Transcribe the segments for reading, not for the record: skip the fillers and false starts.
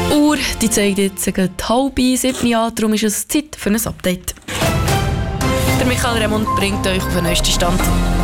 Uhr, die zeigt jetzt 6:30 an, darum ist es Zeit für ein Update. Der Michael Remund bringt euch auf den neuesten Stand.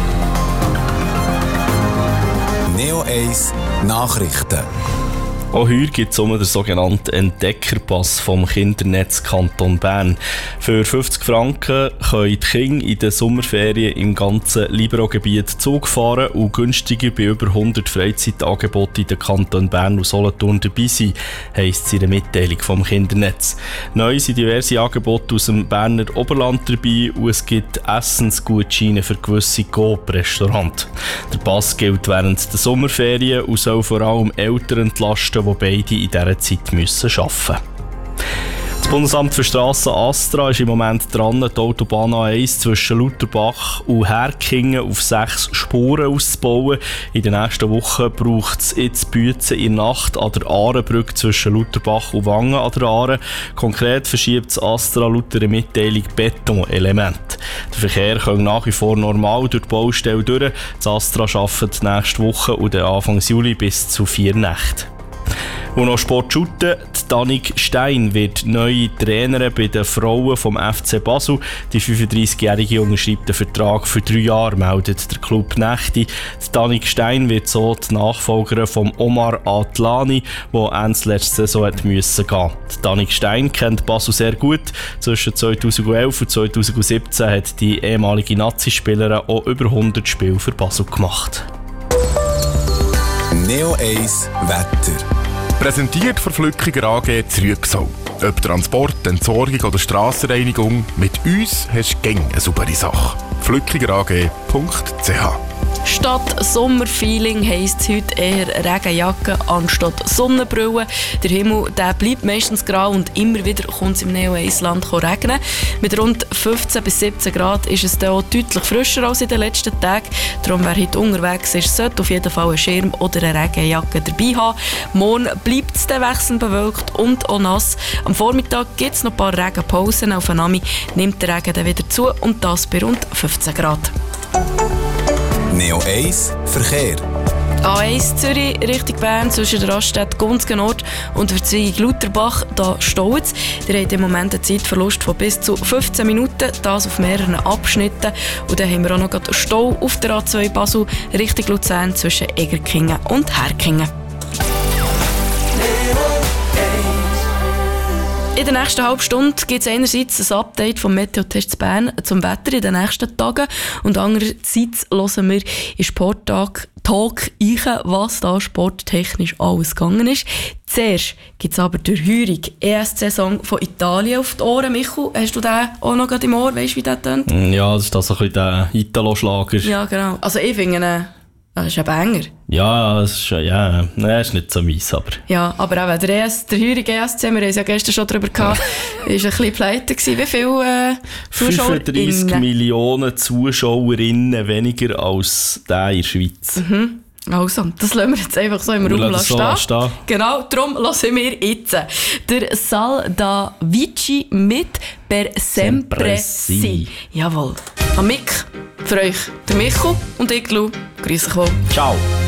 Neo 1 Nachrichten. Auch heute gibt es den sogenannten Entdeckerpass vom Kindernetz Kanton Bern. Für 50 Franken können die Kinder in den Sommerferien im ganzen Libero-Gebiet Zug fahren und günstiger bei über 100 Freizeitangeboten in den Kanton Bern und Solothurn dabei sein, heisst es in der Mitteilung vom Kindernetz. Neu sind diverse Angebote aus dem Berner Oberland dabei und es gibt Essensgutscheine für gewisse Coop-Restaurants. Der Pass gilt während der Sommerferien und soll vor allem Eltern entlasten, die beide in dieser Zeit arbeiten müssen. Das Bundesamt für Strassen Astra ist im Moment dran, die Autobahn A1 zwischen Lutherbach und Herkingen auf 6 Spuren auszubauen. In den nächsten Wochen braucht es jetzt Bützen in der Nacht an der Aarebrücke zwischen Lutherbach und Wangen an der Aare. Konkret verschiebt das Astra laut einer Mitteilung Betonelement. Der Verkehr kann nach wie vor normal durch die Baustelle durch. Das Astra arbeitet nächste Woche und Anfang Juli bis zu 4 Nächte. Und noch Sport shooten. Danik Stein wird neue Trainerin bei den Frauen vom FC Basel. Die 35-Jährige unterschreibt den Vertrag für 3 Jahre, meldet der Club Nächte. Danik Stein wird so die Nachfolgerin von Omar Atlani, der Ende letzte Saison musste gehen. Danik Stein kennt Basel sehr gut. Zwischen 2011 und 2017 hat die ehemalige Nazi-Spielerin auch über 100 Spiele für Basel gemacht. Neo 1 Wetter. Präsentiert von Flückiger AG Zrügsau. Ob Transport, Entsorgung oder Strassenreinigung, mit uns hast du gäng eine saubere Sache. flückigerag.ch. Statt Sommerfeeling heisst es heute eher Regenjacke anstatt Sonnenbrille. Der Himmel der bleibt meistens grau und immer wieder kommt es im Neo-1-Land regnen. Mit rund 15 bis 17 Grad ist es dann auch deutlich frischer als in den letzten Tagen. Darum, wer heute unterwegs ist, sollte auf jeden Fall einen Schirm oder eine Regenjacke dabei haben. Morgen bleibt es dann wechselnd bewölkt und auch nass. Am Vormittag gibt es noch ein paar Regenpausen. Auf der Nami nimmt der Regen dann wieder zu und das bei rund 15 Grad. Neo 1 Verkehr. A1 Zürich Richtung Bern zwischen der Raststätte Gunzgenort und der Verzweigung Lutherbach, da staut es. Ihr habt im Moment einen Zeitverlust von bis zu 15 Minuten, das auf mehreren Abschnitten. Und dann haben wir auch noch einen Stau auf der A2 Basel Richtung Luzern zwischen Egerkingen und Herkingen. In der nächsten halben Stunde gibt es einerseits ein Update vom Meteotest Bern zum Wetter in den nächsten Tagen und andererseits hören wir in Sporttag Talk ein, was da sporttechnisch alles gegangen ist. Zuerst gibt es aber den heurigen ESC-Song von Italien auf die Ohren. Michu, hast du den auch noch im Ohr? Weißt du, wie der tönt? Ja, das ist das ein bisschen der Italo-Schlager. Ja, genau. Also ich finde das ist ein Banger. Ja, das ist, ja, nein, ist nicht so mies, aber... Ja, aber auch der heurige ESC, wir haben es ja gestern schon darüber gehabt, war ein bisschen pleite gewesen. Wie viele Zuschauer? 35 Millionen Zuschauerinnen weniger als der in der Schweiz. Mhm. Also, das lassen wir jetzt einfach so im Raum stehen. Genau, darum hören wir jetzt der Sal da Vici mit Per Sempre Si. Jawohl. Am Mic für euch der Michu und ich, Lu. Grüß euch wohl. Ciao.